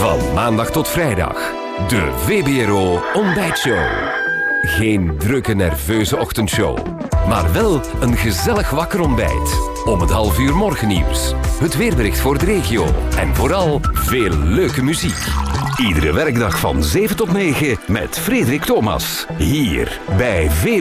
Van maandag tot vrijdag. De VBRO Ontbijtshow. Geen drukke, nerveuze ochtendshow. Maar wel een gezellig wakker ontbijt. Om het 12:30 morgennieuws. Het weerbericht voor de regio. En vooral veel leuke muziek. Iedere werkdag van 7 tot 9 met Frederik Thomas. Hier bij VBRO.